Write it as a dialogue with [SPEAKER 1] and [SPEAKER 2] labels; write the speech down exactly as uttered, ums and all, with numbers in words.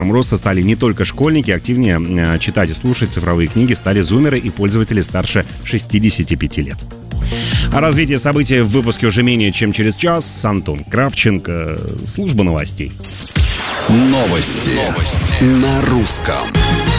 [SPEAKER 1] роста стали не только школьники, активнее читать и слушать цифровые книги стали зумеры и пользователи старше шестидесяти пяти лет. О развитии событий в выпуске уже менее чем через час. Антон Кравченко, служба новостей.
[SPEAKER 2] Новости, Новости. На русском.